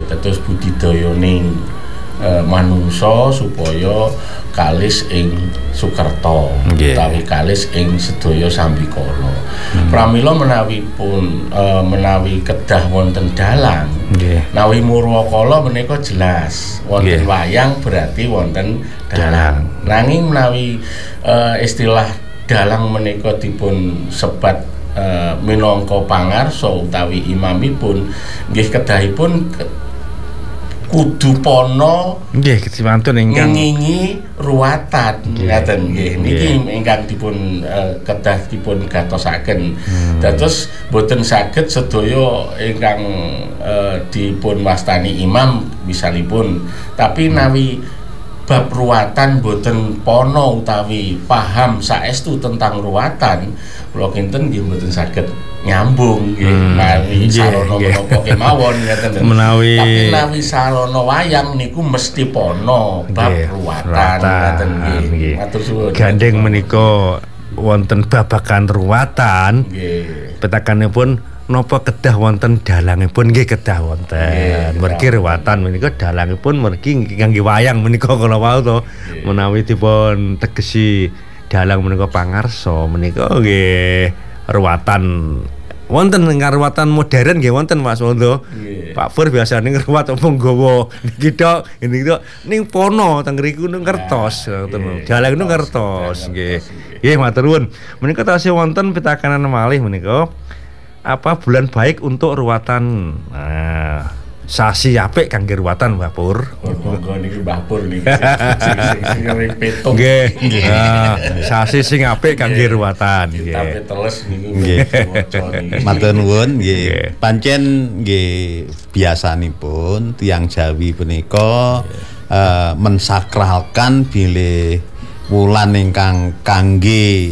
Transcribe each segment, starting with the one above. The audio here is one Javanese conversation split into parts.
dados budidayaning manungsa supaya kalis ing Sukerta utawi kalis ing sedaya Sambikala. Pramila menawi kedah wonten dalang nawi Murwakala menika jelas wonten wayang berarti wonten dalang. Nanging menawi istilah dalang menika dipun sebat minangka pangarsa utawi imamipun nggih kedahipun kudu pono nggih kecimantun ingkang ngingi ruwatan ngaten nggih niki ingkang dipun kedah dipun gatosaken dados boten saged sedaya ingkang dipun wastani imam misalipun tapi nawi bab ruwatan boten pono utawi paham saestu tentang ruwatan kula kinten nggih boten saged nyambung nggih menawi sarana menapa kemawon ngaten menawi tapi menawi sarana wayang niku mesti pono bab ruwatan ngaten nggih matur suwun gandeng menika wonten babagan ruwatan nggih petakanipun napa kedah wonten dalangipun nggih kedah wonten mergi ruwatan menika dalangipun mergi kangge wayang menika kala wau to menawi dipun tegesi dalang menika pangarsa menika nggih ruwatan wonten ruwatan modern nggih wonten Mas Wondo. Pak Pur biasane ngruwat omong gawa niki tok ning pono teng ngriku ning kertos ngoten. Dalang niku kertos nggih. Nggih matur nuwun. Menika tasih wonten pitakanan malih menika apa bulan baik untuk ruwatan. Sasi apik kangge ruwatan Mbah Pur. Monggo niki Mbah Pur niki sing petung. Nggih. Sasi sing apik kangge ruwatan nggih. Tapi teles niku nggih. Matur nuwun nggih. Pancen nggih biasanipun tiyang Jawi punika mensakralkan bilih wulan ingkang kangge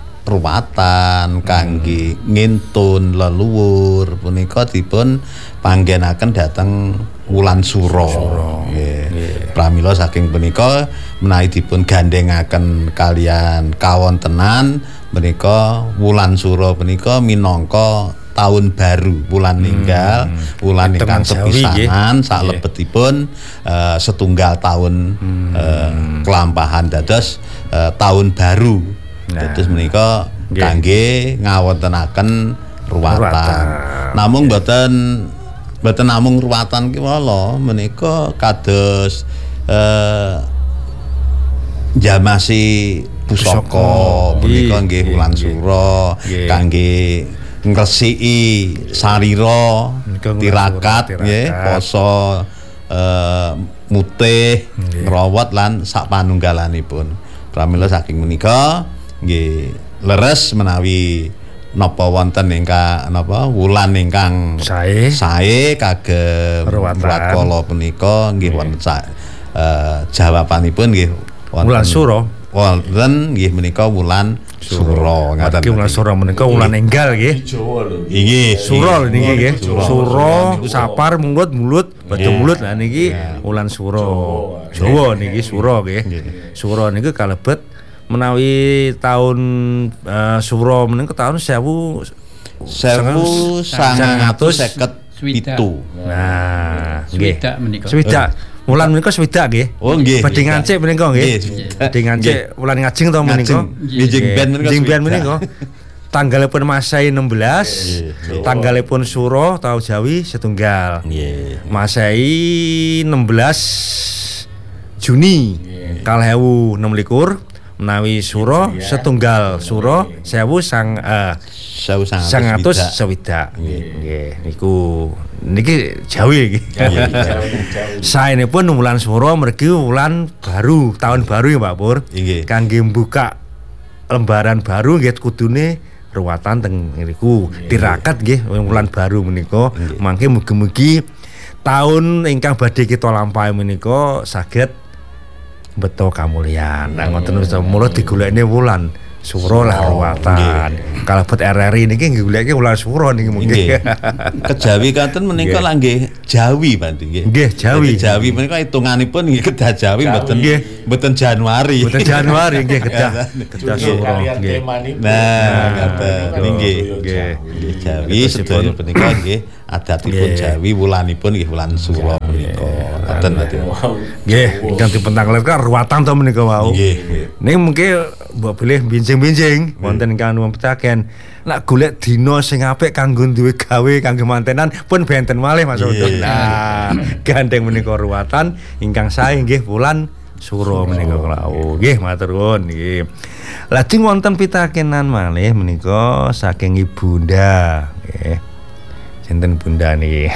ruwatan kangge ngintun leluhur punika dipun panggenaken dhateng wulan sura nggih pramila saking punika menawi dipun gandhengaken kalian kawontenan menika wulan sura punika minangka tahun baru wulan ninggal wulan ingkang sepisanan salebetipun setunggal tahun kelampahan dados tahun baru. Dados menika kangge ngawontenaken ruwatan. Namung boten namung ruwatan ki wala menika kados jamasi pusaka punika nggih wulan sura kangge ngresiki sarira tirakat nggih poso mutih ngrawat lan sapanunggalanipun. Pramila saking menika nggih leres menawi napa wonten ingkang napa wulan ingkang sae kagem Murwakala punika nggih wonten jawabanipun nggih wulan sura wonten nggih menika wulan sura ngaten iki wulan sura menika wulan enggal nggih inggih sura niki nggih sura sapar mulut batu mulut lah niki wulan sura Jawa niki sura nggih sura niku kalebet menawi tahun sura menika tahun 1957. Nah, nggih. Swidak. Wulan menika swidak nggih. Oh nggih. Badhe ngancik menika nggih. Badhe ngancik wulan ngajeng to menika. Njing ben menika. Tanggalipun Masehi 16, tanggalipun sura tahu Jawi setunggal. Nggih. Masehi 16 Juni 2026 menawi sura setunggal sura 1960 nggih niki Jawi nggih saenipun wulan sura mergi wulan baru tahun baru ya Pak Pur kangge mbuka lembaran baru nggih kudune ruwatan teng niku tirakat nggih wulan baru menika mangke mugi-mugi tahun ingkang badhe kita lampahi menika saged beto kamulyan. Nah ngoten wis mulo digolekne wulan sura lah ruwatan. Kalebet RRI niki nggih goleke wulan sura niki mungkin. Kejawi kanten menika lak nggih Jawi Pak nggih. Nggih Jawi. Jawi menika hitunganipun nggih kedah Jawi mboten Januari. Mboten Januari nggih kedah sura nggih. Nah ngaten nggih Jawi sedaya punika nggih adatipun Jawi wulanipun nggih wulan sura. Ngoten dadi. Nggih, ingkang dipun tanglet ruwatan to menika wau. Nggih. Ning mungkin mbok bilih binjing-binjing wonten ingkang nuwun pitaken. Nek golek dina sing apik kanggo duwe gawe kanggo mantenan pun benten malih Mas Undung. Nah, gandeng menika ruwatan ingkang sae nggih wulan sura menika kula. Nggih, matur nuwun nggih. Lajeng wonten pitakenan malih menika saking Ibunda nggih. Sinten Bunda niki?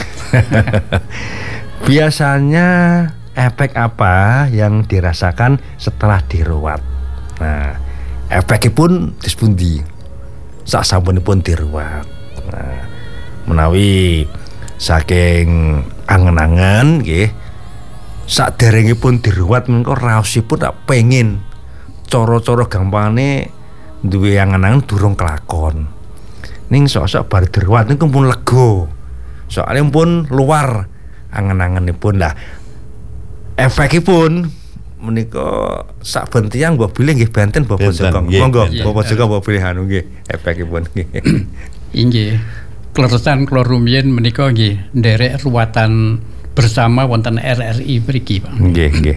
Biasanya efek apa yang dirasakan setelah diruwat? Nah, efeknya pun dispundi sak sampunipun diruwat. Nah, menawi saking angen-angen nggih saderengipun diruwat menika raosipun tak pengin cara-cara gampangane duwe angen-angen durung kelakon. Ning sok-sok bar diruwat niku pun lega. Soalnya pun luar angen-angenipun lah. Efekipun menika sak ben tiyang mbok bilih nggih benten Bapak Joko. Monggo Bapak Joko mbok bilih anu nggih efekipun nggih. Inggih. Kleresan kula rumiyin menika nggih nderek ruwatan bersama wonten RRI mriki, Pak. Nggih.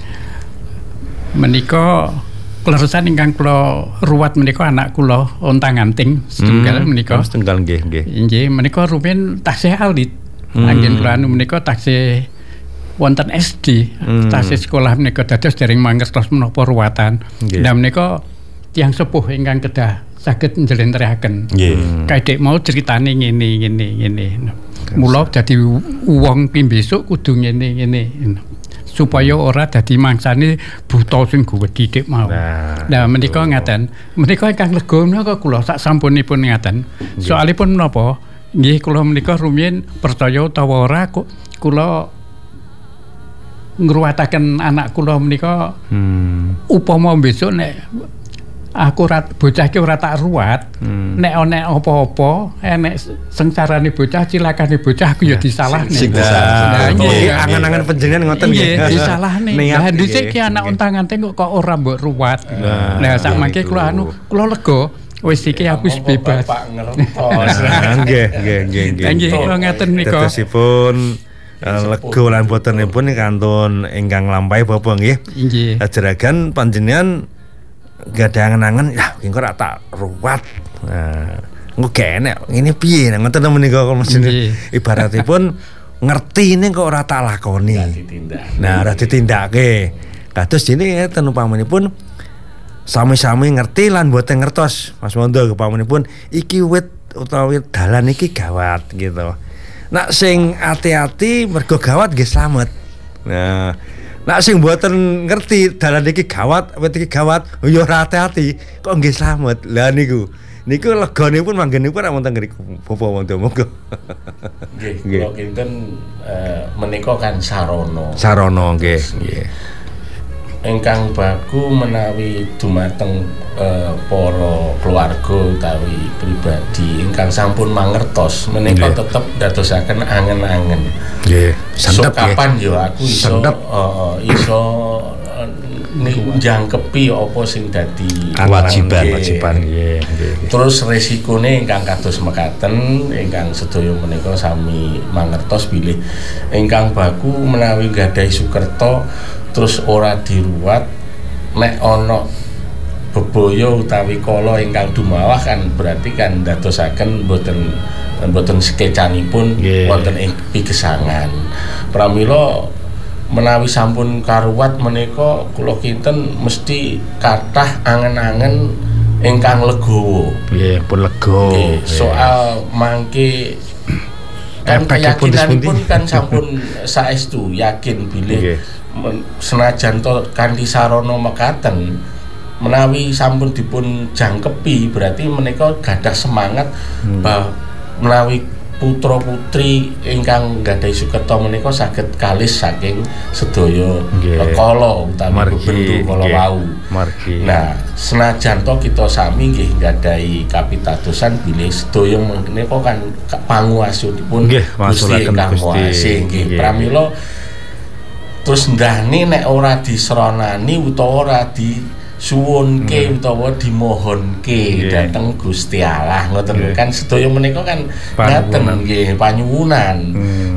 Menika kleresan ingkang kula ruwat menika anak kula ontang-anting setunggal menika. Setunggal nggih. Inggih, menika rumiyin taksih alit. Anggen kula anu menika taksih wonten SD, taksih sekolah menika dados dereng mangertos menapa ruwatan. Lah menika tiyang sepuh ingkang kedah saged njlentrehake. Kayak mau ceritane ngene. Mula dadi wong pimbesuk kudu ngene. Supaya ora dadi mangsane buta sing gedhe dik mau. Nah menika ngaten. Menika ingkang lega menika kula sak sampunipun ngaten. Soalipun menapa? Nggih kula menika rumiyin percaya utawa ora kula ngruwataken anak kula menika upama besok nek aku bocah ki ora tak ruwat nek ana apa-apa nek sengsarane bocah cilakane bocah aku ya disalahne. Angan-angan panjenengan ngoten nggih disalahne. Lah dhisik ki anak ontang-anting kok ora mbok ruwat. Lah sak mangke kula lega wis iki aku wis bebas. Bapak ngertos. Nggih. Nggih ngaten nika. Dadosipun lega lan botenipun kantun ingkang lampahi Bapak nggih. Nggih. Ajaragan panjenengan gadah angen-angen ya engko ora tak ruwat. Nah, engko genek ngene piye ngoten menika mesin ibaratipun ngerti ning kok ora tak lakoni. Nah, ora ditindakake. Kados dene ten upamanipun sami-sami ngerti lan mboten ngertos Mas Mondo kepamanipun iki wit utawa dalan iki gawat gitu. Nak sing ati-ati mergo gawat nggih slamet. Nah, nak sing mboten ngerti dalan iki gawat, wit iki gawat, ya ora ati-ati kok nggih slamet. Lah niku leganipun manggenipun rak wonten ngriku Bapak Mondo monggo. Nggih, kula kinten menika kan sarana. Sarana nggih. Ingkang baku menawi dumateng para keluarga utawi pribadi ingkang sampun mangertos menika tetep dadosaken angen-angen. Nggih, sendep kapan yo aku iso njangkepi apa sing dadi kewajiban nggih. Terus resikone ingkang kados mekaten ingkang sedaya menika sami mangertos bilih ingkang baku menawi gadahi sukerta terus ora diruwat nek ana bebaya utawi kala ingkang dumawah kan berarti kan dadosaken boten sekecanipun wonten ing pigesangan. Pramila menawi sampun karuwat menika kula kinten mesti kathah angen-angen ingkang legawa. Nggih, pun lega. Soal mangke kan keyakinanipun kan sampun saestu yakin bilih senajan to kanthi sarana mekaten menawi sampun dipun jangkepi berarti menika gadah semangat menawi putra putri ingkang gadahi sukerta menika saged kalis saking sedaya kala utawi bendu kala wau. Nah, senajan to kita sami nggih gadahi kapitadosan bilih sedaya menika kan panguwasanipun Gusti ingkang Kuwasa nggih. Pramila terus ndahne nek ora disronani utawa ora disuwunke utawa dimohonke dhateng Gusti Allah ngoten kan sedaya menika kan ngaten nggih panyuwunan.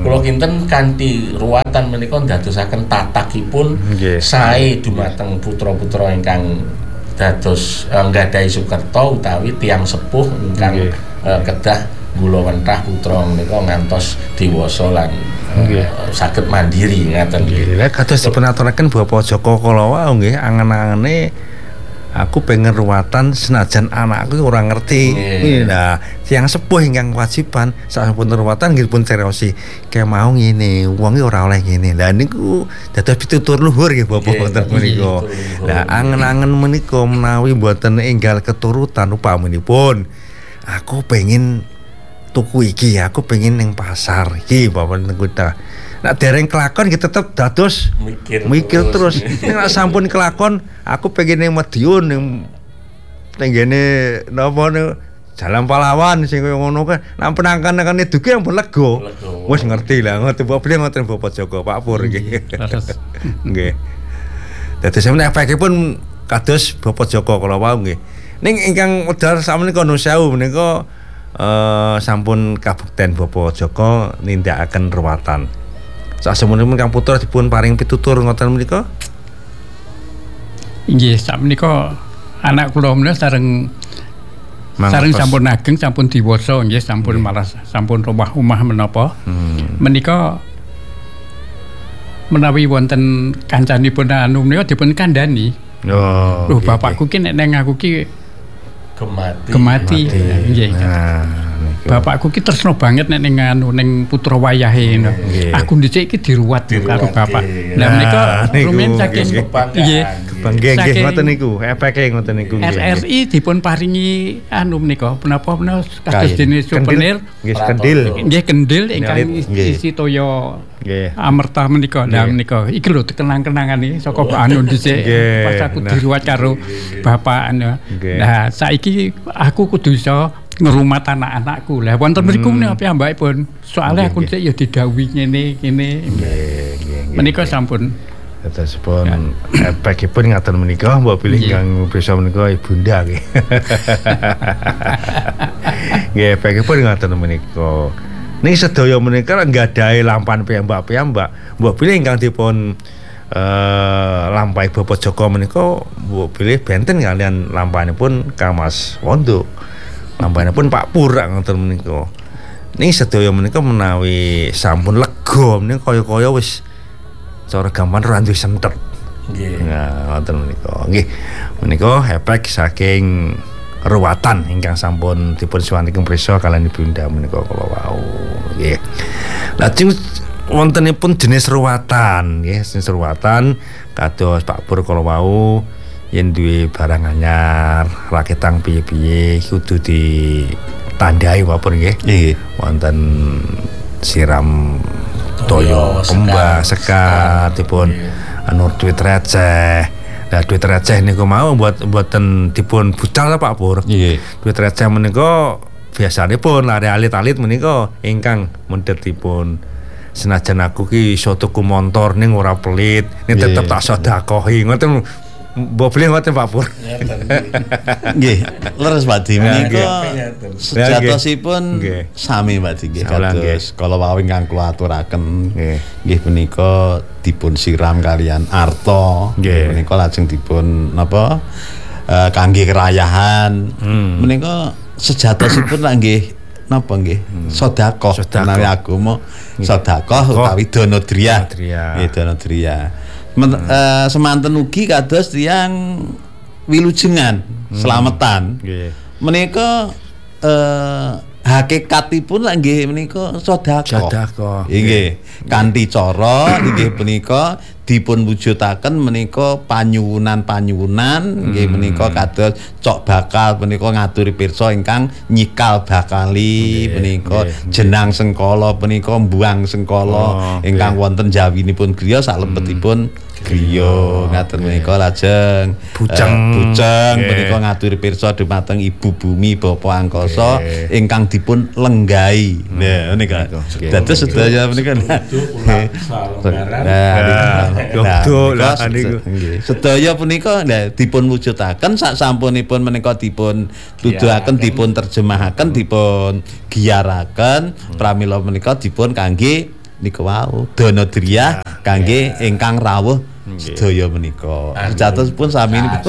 Kula kinten kanthi ruwatan menika ndadosaken tatakipun sae dumateng putra-putra ingkang dados nggadahi sukerta utawi tiyang sepuh ingkang kedah gula wentah putra menika ngantos dewasa lan saged mandiri ngaten nggih. Lha kados dipun aturaken Bapak Joko kala wau nggih angen-angene aku pengen ruwatan senajan anakku ora ngerti. Nah, tiyang sepuh ingkang kewajiban sampun ruwatan nggih pun ceriosi kaya mau ngene, wonge ora oleh ngene. Lah niku dados pitutur luhur nggih Bapak wonten menika. Lah angen-angen menika menawi mboten enggal keturutan upaminipun aku pengen tuku iki, aku pengen ning pasar iki Bapak Tengkuda. Nek dereng kelakon iki tetep dados mikir terus. Nek sampun kelakon aku pengen ning Madiun ning tenggene napa ning Jalan Pahlawan sing kaya ngono kan. Nek penangkan-angkane dugi ampun lega. Wis ngerti lah ngoten Bapak Joko Pak Pur nggih. Nggih. Dadi sampeyan efekipun kados Bapak Joko kala wau nggih. Ning ingkang wedal sakmenika nu sewu menika sampun kabukten Bapak Joko nindakaken ruwatan. Sasemunipun Kang Putra dipun paring pitutur ngoten menika? Nggih, sakmenika anak kula menika sareng sampun ageng, sampun diwasa nggih, sampun malah sampun omah menapa. Menika menawi wonten kancanipun anu menika dipun kandhani. Loh, bapakku ki nek nang aku ki gemati. Nggih. Bapakku ki tresno banget nek ning anu ning putra wayahe ngono. Aku dhisik ki diruwat karo bapak. Lah menika rumen saking nggih bangge nggih ngoten niku, efeke ngoten niku nggih. RRI dipun paringi anu menika menapa kados jenis souvenir nggih kendil. Nggih kendil ingkang isi toya amerta menika. Lah menika iki lho kenang-kenangane saka anu dhisik pas aku diruwat karo bapak anu. Lah saiki aku kudu iso ngrumat anak-anakku. Lah wonten mriku menapa piyambakipun. Soale aku sik ya didhawuhi ngene. Menika sampun datosipun efekipun ngaten menika mbok pilih kang bisa menika ibunda nggih. Nggih efekipun ngaten menika. Ning sedaya menika nggadahi lampan piyambak-piyambak. Mbok pilih ingkang dipun lampahi Bapak Joko menika mbok pilih benten kalian lampanipun Kang Mas Wondo. Lampanipun Pak Pur ngoten menika. Ning sedaya menika menawi sampun lega menika kaya-kaya wis cara gampang randu sentet. Nggih. Nah, ngoten menika. Nggih. Menika efek saking ruwatan ingkang sampun dipun suwantiken prisa kaliyan ibunda menika kala wau. Nggih. Lajeng wontenipun jenis ruwatan, nggih, jenis ruwatan kados Pak Pur kala wau yen duwe barang anyar, raketang piye-piye kudu ditandai wapun nggih. Nggih. Wonten siram toyo kembang sekat dipun anu duit receh. Lah duit receh niku mau mboten dipun bucal Pak Pur. Nggih. Duit receh menika biasanipun lare alit-alit menika ingkang mundhet dipun senajan aku ki iso tuku montor ning ora pelit, ning tetep tak sedekahi ngoten. Mbok beli ngoten Pak Pur. Nggih, leres Pak Di menika sejatosipun sami Pak Di nggih kados kala wau ingkang kula aturaken nggih menika dipun siram kalian arta. Menika lajeng dipun napa kangge kerayahan. Menika sejatosipun lak nggih napa nggih sedekah menawi agama sedekah utawi dana driyah. Nggih dana driyah. Semanten ugi kados tiyang wilujengan slametan. Menika hakikatipun lak nggih menika sedekah. Nggih, kanthi cara nggih menika dipun wujudaken menika panyuwunan-panyuwunan nggih menika kados cok bakal menika ngaturi pirsa ingkang nyikal bakali menika jenang sengkala menika mbuang sengkala ingkang wonten jawinipun griya salebetipun griya ngaten menika lajeng bujeng menika ngaturi pirsa dhumateng Ibu Bumi Bapa Angkasa ingkang dipun lenggahi. Nah menika dados sedaya menika sedaya punika dipun wujudaken sak sampunipun menika dipun tuduhaken dipun terjemahaken dipun giyaraken pramila menika dipun kangge niku wau Donodria kangge ingkang rawuh sedaya menika. Sejatosipun sami nipun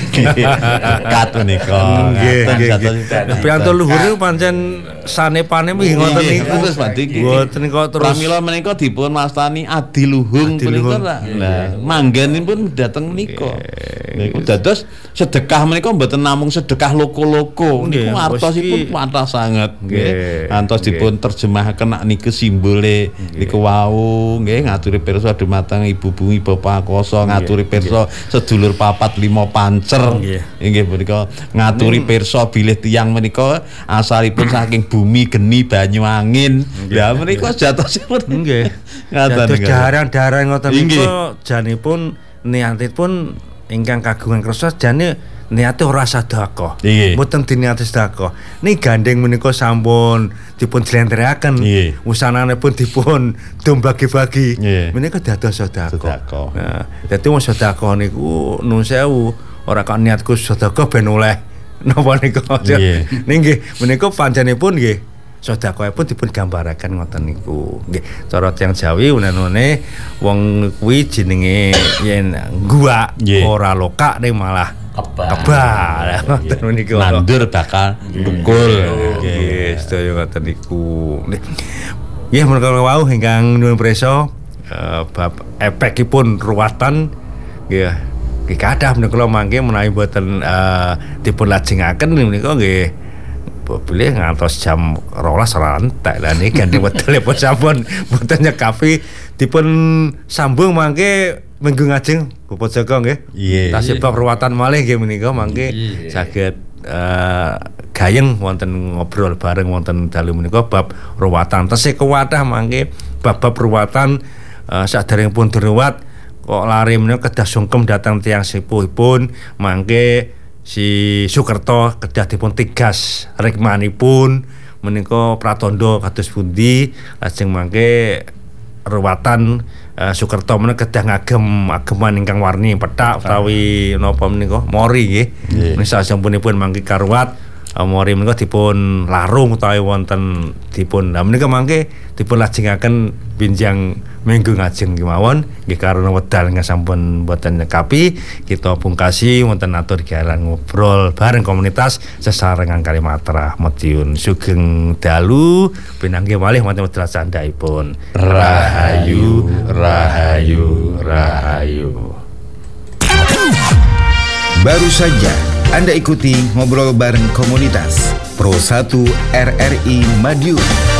kat menika. Nggih. Piantun luhur pancen sanepane nggih ngoten niku. Terus Mboten kok terus pramila menika dipun wastani adiluhung punika. Lah manggenipun dhateng menika. Niku dados sedekah menika mboten namung sedekah loko-loko. Niku artosipun kathah sanget nggih. Antos dipun terjemahaken niku simbole niku wau nggih ngaturi pirsa dumateng ibu bumi bapak koso ngaturi pirsa sedulur 4-5 pancer nggih menika ngaturi pirsa bilih tiyang menika asalipun saking bumi geni banyu angin ya menika jatosipun nggih ngaten daharan-daharan ngoten niku janipun niatipun ingkang kagungan kersa jane niate ora sedekah mboten diniati sedekah niki gandeng menika sampun dipun jlentrekaken usananipun dipun dom bagi-bagi menika dados sedekah nah dadi wong sedekah niku nuwun sewu ora kok niatku sedekah ben oleh napa nika nggih menika panjenenganipun nggih sedekahipun dipun gambaraken ngoten niku nggih cara tiyang Jawi unene wong kuwi jenenge yen gua ora lokak ning malah kebal ngoten niku nandur bakal tukul nggih sedaya ngoten niku nggih menika wau ingkang nuwun prisa bab efekipun ruwatan nggih kathah menika mangke menawi boten dipun lajengaken menika nggih boleh ngantos jam 12 rantai lah niki gandeng wedal pun sampun mboten nyekapi dipun sambung mangke minggu ngajeng Bapak Joko nggih. Tasih bab ruwatan malih nggih menika mangke saged gayeng wonten ngobrol bareng wonten dalu menika bab ruwatan tesih kewadah mangke bab ruwatan saderengipun diruwat kok lari menika kedah sungkem datang tiyang sepuhipun mangke si Sukerto kedah dipun tigas rikmanipun menika pratandha kados pundi lajeng mangke ruwatan Sukerto menika kedah ageman ingkang warni pethak utawi napa menika mori nggih menika sasampunipun mangke karuwat mori menika dipun larung utawi wonten dipun menika mangke dipun lajengaken binjang minggu ngajeng kemawon nggih karena wedal sampun boten nyekapi kita pungkasi wonten atur galan ngobrol bareng komunitas sesarengan Kalimatra Madiun sugeng dalu pinanggih malih wonten wedal candhaipun rahayu rahayu rahayu. Baru saja Anda ikuti ngobrol bareng komunitas Pro 1 RRI Madiun.